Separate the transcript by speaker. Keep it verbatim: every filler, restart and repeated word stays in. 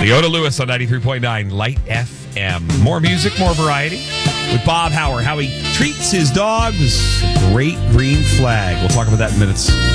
Speaker 1: Leota Lewis on ninety-three point nine Light F M. More music, more variety with Bob Hauer. How he treats his dog's great green flag. We'll talk about that in minutes.